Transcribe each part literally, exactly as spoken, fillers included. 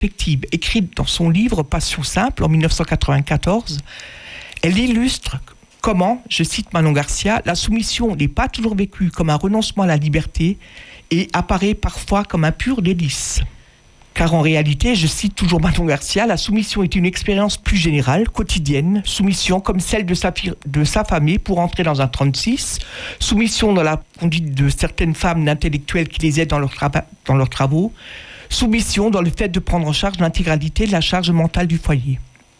perspective, écrite dans son livre Passion simple en dix-neuf cent quatre-vingt-quatorze, elle illustre comment, je cite Manon Garcia, la soumission n'est pas toujours vécue comme un renoncement à la liberté et apparaît parfois comme un pur délice. Car en réalité, je cite toujours Manon Garcia, la soumission est une expérience plus générale, quotidienne, soumission comme celle de, sa, de s'affamer pour entrer dans un trente-six, soumission dans la conduite de certaines femmes d'intellectuels qui les aident dans, leur trava- dans leurs travaux, soumission dans le fait de prendre en charge l'intégralité de la charge mentale du foyer.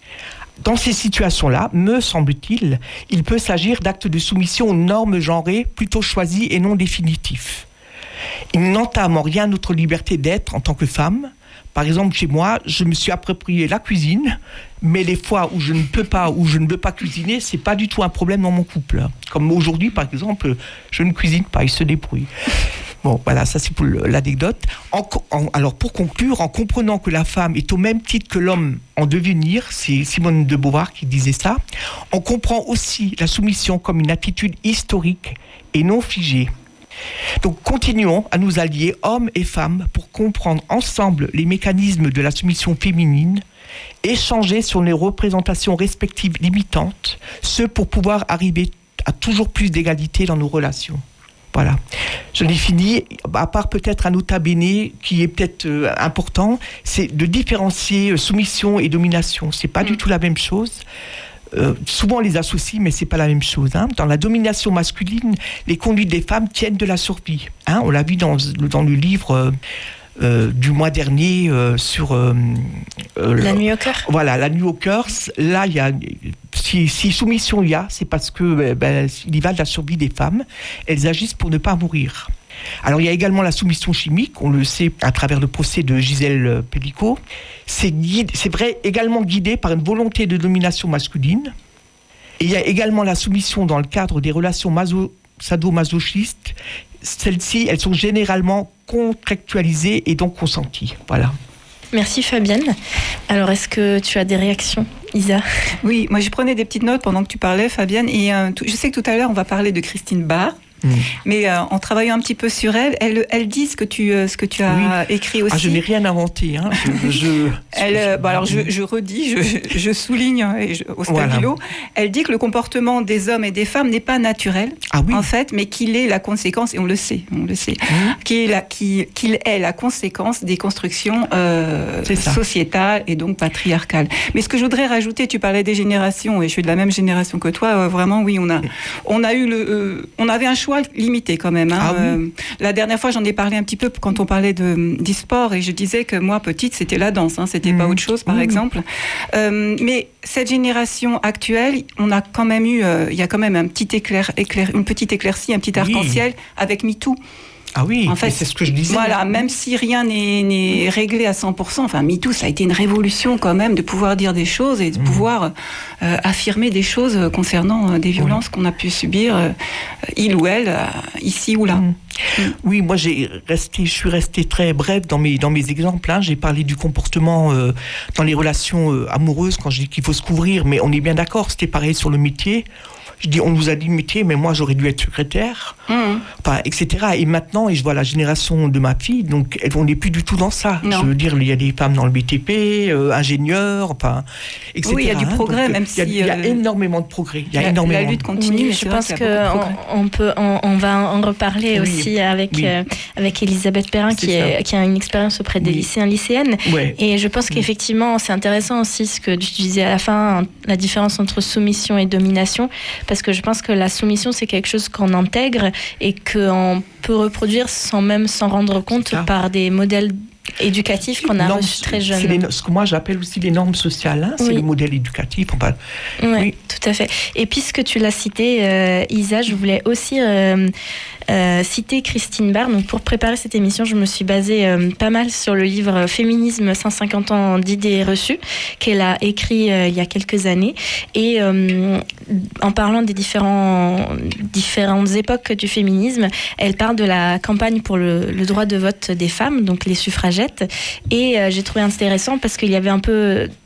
Dans ces situations-là, me semble-t-il, il peut s'agir d'actes de soumission aux normes genrées plutôt choisis et non définitifs. Ils n'entament en rien notre liberté d'être en tant que femme. Par exemple, chez moi, je me suis approprié la cuisine, mais les fois où je ne peux pas, où je ne veux pas cuisiner, c'est pas du tout un problème dans mon couple. Comme aujourd'hui, par exemple, je ne cuisine pas, il se débrouille. Bon, voilà, ça c'est pour l'anecdote. En, en, alors, pour conclure, en comprenant que la femme est au même titre que l'homme en devenir, c'est Simone de Beauvoir qui disait ça, on comprend aussi la soumission comme une attitude historique et non figée. Donc, continuons à nous allier, hommes et femmes, pour comprendre ensemble les mécanismes de la soumission féminine, échanger sur les représentations respectives limitantes, ce pour pouvoir arriver à toujours plus d'égalité dans nos relations. Voilà, je l'ai fini, à part peut-être un nota bene qui est peut-être euh, important, c'est de différencier euh, soumission et domination. C'est pas mmh. du tout la même chose. Euh, souvent on les associe, mais c'est pas la même chose. Hein. Dans la domination masculine, les conduites des femmes tiennent de la survie. Hein. On l'a vu dans, dans le livre euh, euh, du mois dernier euh, sur euh, euh, la nuit au cœur. Voilà, la nuit au cœur. Là, il y a si, si soumission il y a, c'est parce que ben, il y va de la survie des femmes. Elles agissent pour ne pas mourir. Alors, il y a également la soumission chimique, on le sait à travers le procès de Gisèle Pellicot. C'est, guide, c'est vrai, également guidé par une volonté de domination masculine. Et il y a également la soumission dans le cadre des relations maso, sadomasochistes. Celles-ci, elles sont généralement contractualisées et donc consenties. Voilà. Merci Fabienne. Alors, est-ce que tu as des réactions, Isa ? Oui, moi je prenais des petites notes pendant que tu parlais, Fabienne. Et euh, tout, je sais que tout à l'heure, on va parler de Christine Barr. Mmh. Mais euh, en travaillant un petit peu sur elle, elle, elle dit ce que tu, euh, ce que tu as oui. écrit aussi. Ah, je n'ai rien inventé. Hein. Je, je, elle, euh, bon, alors je, je redis, je, je souligne et je, au stabilo. Voilà. Elle dit que le comportement des hommes et des femmes n'est pas naturel, ah, oui. en fait, mais qu'il est la conséquence, et on le sait, on le sait, mmh. qu'il, est la, qu'il, qu'il est la conséquence des constructions euh, sociétales et donc patriarcales. Mais ce que je voudrais rajouter, tu parlais des générations, et je suis de la même génération que toi. Euh, vraiment, oui, on a, on a eu le, euh, on avait un choix limité quand même. Hein. Ah oui. euh, la dernière fois, j'en ai parlé un petit peu quand on parlait de, d'e-sport et je disais que moi, petite, c'était la danse, hein, c'était mmh. pas autre chose, par mmh. exemple. Euh, mais cette génération actuelle, on a quand même eu, euh, il y a quand même un petit éclair, éclair, une petite éclaircie, un petit arc-en-ciel oui. avec MeToo. Ah oui, en fait, c'est ce que je disais. Voilà, même si rien n'est, n'est réglé à cent pour cent, enfin, MeToo, ça a été une révolution quand même de pouvoir dire des choses et de mmh. pouvoir euh, affirmer des choses concernant euh, des violences mmh. qu'on a pu subir, euh, il ou elle, euh, ici ou là. Mmh. Mmh. Oui, moi, j'ai resté, je suis restée très brève dans mes, dans mes exemples. Hein. J'ai parlé du comportement euh, dans les relations euh, amoureuses, quand je dis qu'il faut se couvrir, mais on est bien d'accord, c'était pareil sur le métier. Je dis, on nous a dit métier, mais moi, j'aurais dû être secrétaire, mmh. enfin, et cetera. Et maintenant, et je vois la génération de ma fille, donc on n'est plus du tout dans ça. Non. Je veux dire, il y a des femmes dans le B T P, euh, ingénieurs, enfin, et cetera. Oui, il y a du progrès, donc, même si... Il y a, il y a énormément de progrès. Il y a la, énormément la lutte continue. Oui, je pense qu'on on peut, on, on va en reparler oui. aussi avec, oui. euh, avec Elisabeth Perrin, qui, est, qui a une expérience auprès des oui. lycéens, lycéennes. Ouais. Et je pense qu'effectivement, c'est intéressant aussi ce que tu disais à la fin, la différence entre soumission et domination, parce que je pense que la soumission, c'est quelque chose qu'on intègre et qu'on peut reproduire sans même s'en rendre compte par des modèles éducatifs qu'on a normes, reçus très jeunes. C'est les, ce que moi j'appelle aussi les normes sociales, hein, c'est oui. le modèle éducatif. On parle. Oui, oui, tout à fait. Et puisque tu l'as cité, euh, Isa, je voulais aussi euh, euh, citer Christine Barr. Donc, pour préparer cette émission, je me suis basée euh, pas mal sur le livre Féminisme, cent cinquante ans d'idées reçues, qu'elle a écrit euh, il y a quelques années. Et euh, en parlant des différents, différentes époques du féminisme, elle parle de la campagne pour le, le droit de vote des femmes, donc les suffragettes. Et euh, j'ai trouvé intéressant parce qu'il y avait un peu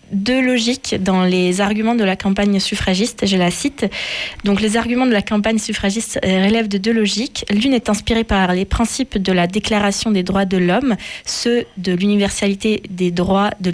deux logiques dans les arguments de la campagne suffragiste, je la cite. Donc les arguments de la campagne suffragiste relèvent de deux logiques. L'une est inspirée par les principes de la Déclaration des droits de l'homme, ceux de l'universalité des droits de